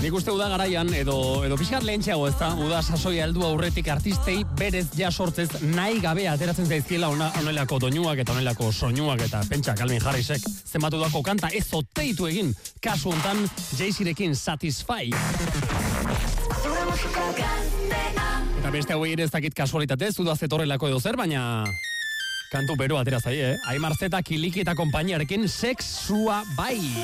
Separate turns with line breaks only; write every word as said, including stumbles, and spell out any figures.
Nik uste uda garaian, edo, edo pixkat lehentxeago ez da, uda sasoia heldu aurretik artistei berez ja sortzez nahi gabe ateratzen zaizkiela ona, onelako doinuak eta onelako soinuak eta pentsa Calvin Harrisek zenbatu dako kanta ez oteitu egin, kasu hontan Jay-Zirekin Satisfy. Eta beste hauei ere ez dakit kasualitatez, uda zetorrelako edo zer, baina kantu bero atera zai, eh? Aimar Zeta, Kiliki eta konpainiarekin Sexua Bai.